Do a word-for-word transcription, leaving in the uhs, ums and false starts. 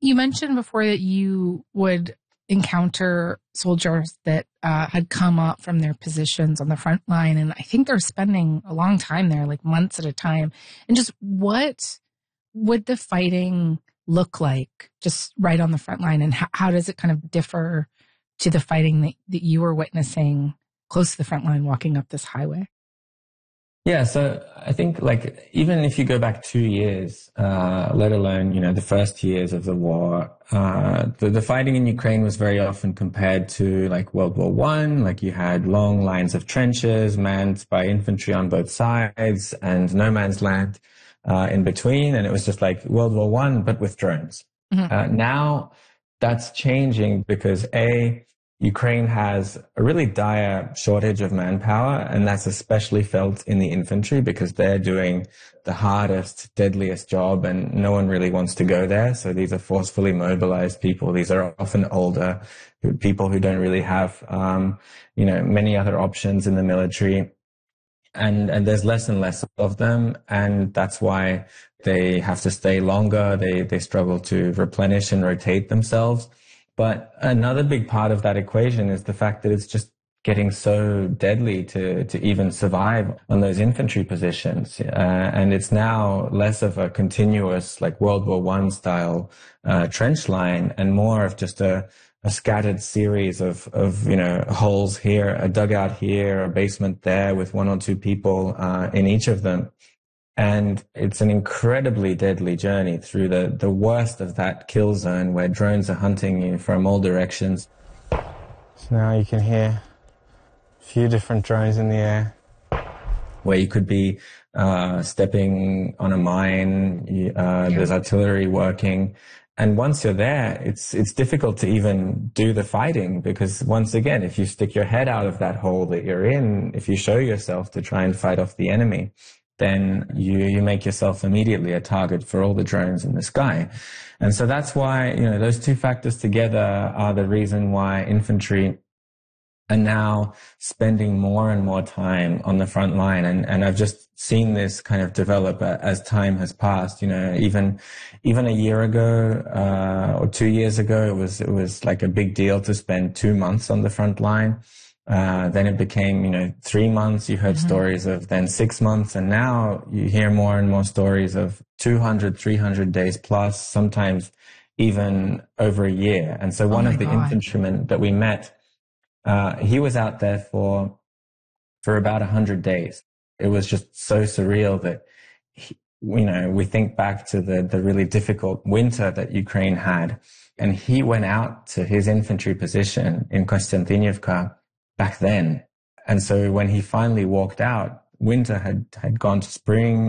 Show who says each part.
Speaker 1: You mentioned before that you would encounter soldiers that uh, had come up from their positions on the front line, and I think they're spending a long time there, like months at a time. And just what would the fighting look like just right on the front line, and how, how does it kind of differ to the fighting that, that you were witnessing close to the front line walking up this highway?
Speaker 2: Yeah, so I think like even if you go back two years, uh, let alone, you know, the first years of the war, uh, the, the fighting in Ukraine was very often compared to like World War One. Like you had long lines of trenches manned by infantry on both sides and no man's land uh, in between. And it was just like World War One, but with drones. Mm-hmm. Uh, now that's changing because A, Ukraine has a really dire shortage of manpower, and that's especially felt in the infantry because they're doing the hardest, deadliest job, and no one really wants to go there. So these are forcefully mobilized people. These are often older people who don't really have, um, you know, many other options in the military. And, and there's less and less of them. And that's why they have to stay longer. They, they struggle to replenish and rotate themselves. But another big part of that equation is the fact that it's just getting so deadly to, to even survive on those infantry positions. Uh, and it's now less of a continuous, like World War One style, uh, trench line and more of just a, a scattered series of, of, you know, holes here, a dugout here, a basement there with one or two people, uh, in each of them. And it's an incredibly deadly journey through the, the worst of that kill zone where drones are hunting you from all directions. So now you can hear a few different drones in the air where you could be uh, stepping on a mine, uh, there's artillery working. And once you're there, it's it's difficult to even do the fighting because once again, if you stick your head out of that hole that you're in, if you show yourself to try and fight off the enemy, then you, you make yourself immediately a target for all the drones in the sky. And so that's why, you know, those two factors together are the reason why infantry are now spending more and more time on the front line. And, and I've just seen this kind of develop as time has passed. You know, even, even a year ago, uh, or two years ago, it was, it was like a big deal to spend two months on the front line. Uh, then it became, you know, three months. You heard mm-hmm. stories of then six months. And now you hear more and more stories of two hundred, three hundred days plus, sometimes even over a year. And so one oh of the God. infantrymen that we met, uh, he was out there for, for about a hundred days. It was just so surreal that, he, you know, we think back to the, the really difficult winter that Ukraine had. And he went out to his infantry position in Konstantinivka back then. And so when he finally walked out, winter had, had gone to spring.